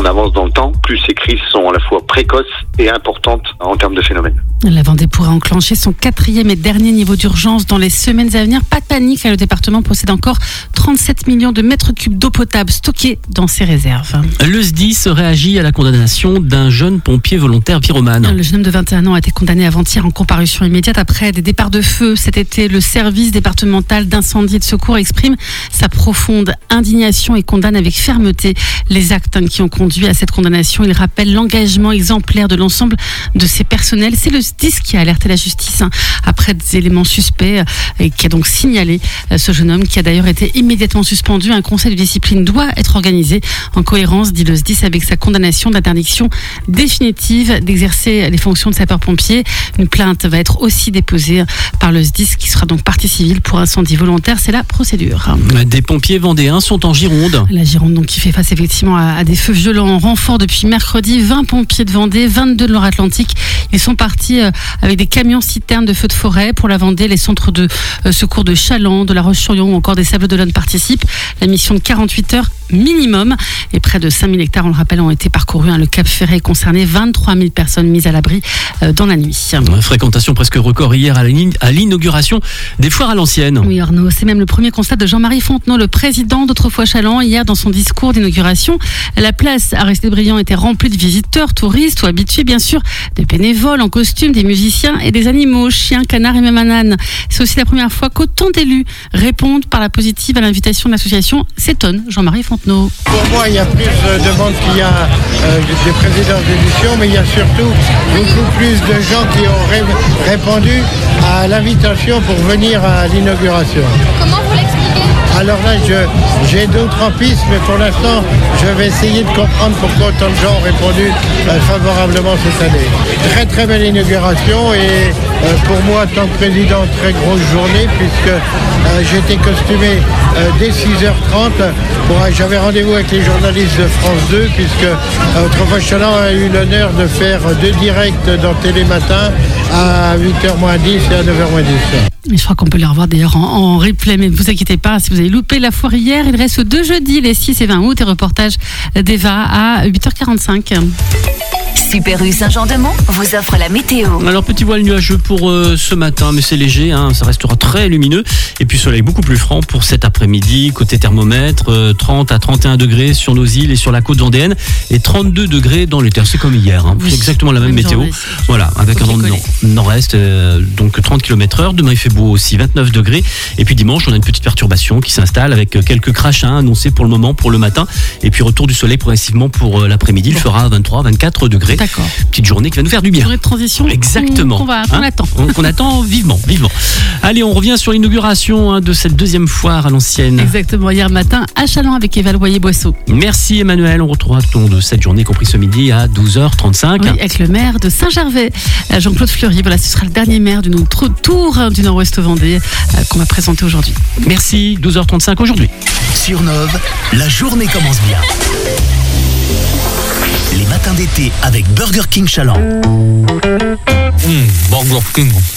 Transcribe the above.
on avance dans le temps, plus ces crises sont à la fois précoces et importantes en termes de phénomènes. La Vendée pourrait enclencher son 4e et dernier niveau d'urgence dans les semaines à venir. Pas de panique, le département possède encore 37 millions de mètres cubes d'eau potable stockés dans ses réserves. Le SDIS réagit à la condamnation d'un jeune pompier volontaire pyromane. Le jeune homme de 21 ans a été condamné avant-hier en comparution immédiate après des départs de feu. Cet été, le service départemental d'incendie et de secours exprime sa profonde indignation et condamne avec fermeté les actes qui ont conduit à cette condamnation. Il rappelle l'engagement exemplaire de l'ensemble de ses personnels. C'est le SDIS qui a alerté la justice après des éléments suspects et qui a donc signalé ce jeune homme qui a d'ailleurs été immédiatement suspendu. Un conseil de discipline doit être organisé en cohérence, dit le SDIS, avec sa condamnation d'interdiction définitive d'exercer les fonctions de sapeur-pompier. Une plainte va être aussi déposée par le SDIS qui sera donc partie civile pour incendie volontaire. C'est la procédure. Des pompiers vendéens sont en Gironde. La Gironde donc qui fait face effectivement à des feux violents en renfort depuis mercredi. 20 pompiers de Vendée, 22 de Loire-Atlantique. Ils sont partis avec des camions citernes de feux de forêt pour la Vendée. Les centres de secours de Chaland, de La Roche-sur-Yon ou encore des Sables-d'Olonne participent. La mission de 48 heures minimum et près de 5000 hectares, on le rappelle, ont été parcourus. Le Cap Ferret est concerné, 23 000 personnes mises à l'abri dans la nuit. Fréquentation presque record hier à l'inauguration des foires à l'ancienne. Oui Arnaud, c'est même le premier constat de Jean-Marie Fontenot, le président d'Autrefois Chaland, hier dans son discours d'inauguration. La place Aristide Briand était remplie de visiteurs, touristes ou habitués bien sûr, des bénévoles en costume, des musiciens et des animaux, chiens, canards et même un âne. C'est aussi la première fois qu'autant d'élus répondent par la positive à l'invitation de l'association. S'étonne Jean-Marie Fontenot. Pour moi, il y a plus de monde qu'il y a des présidents d'édition, mais il y a surtout beaucoup plus de gens qui ont répondu à l'invitation pour venir à l'inauguration. Comment vous l'expliquez ? Alors là, j'ai d'autres en piste, mais pour l'instant, je vais essayer de comprendre pourquoi autant de gens ont répondu favorablement cette année. Très très belle inauguration et pour moi, en tant que président, très grosse journée puisque j'étais costumé dès 6h30. J'avais rendez-vous avec les journalistes de France 2 puisque Autrefois Chaland a eu l'honneur de faire 2 directs dans Télématin à 8h-10 et à 9h-10. Et je crois qu'on peut les revoir d'ailleurs en replay, mais ne vous inquiétez pas, si vous avez loupé la foire hier, il reste 2 jeudis, les 6 et 20 août, et reportage d'Eva à 8h45. Super U Saint-Jean-de-Mont vous offre la météo. Alors petit voile nuageux pour ce matin, mais c'est léger, ça restera très lumineux. Et puis soleil beaucoup plus franc pour cet après-midi. Côté thermomètre, 30 à 31 degrés sur nos îles et sur la côte vendéenne. Et 32 degrés dans les terres, c'est comme hier. Oui, c'est exactement la même météo. Voilà, avec un vent nord-est, donc 30 km/h. Demain il fait beau aussi, 29 degrés. Et puis dimanche, on a une petite perturbation qui s'installe avec quelques crachins annoncés pour le moment, pour le matin. Et puis retour du soleil progressivement pour l'après-midi. Il fera 23, 24 degrés. D'accord. Petite journée qui va nous faire du bien. Journée de transition. Exactement. Qu'on attend. Qu'on attend vivement. Allez, on revient sur l'inauguration de cette 2e foire à l'ancienne. Exactement, hier matin à Chaland avec Eva Loyer-Boisseau. Merci Emmanuel, on retrouvera tout au long de cette journée, compris ce midi à 12h35. Oui, avec le maire de Saint-Gervais, Jean-Claude Fleury. Voilà, ce sera le dernier maire de notre tour du Nord-Ouest Vendée qu'on va présenter aujourd'hui. Merci, 12h35 aujourd'hui. Sur Nove, la journée commence bien. Les matins d'été avec Burger King Chaland. Burger King.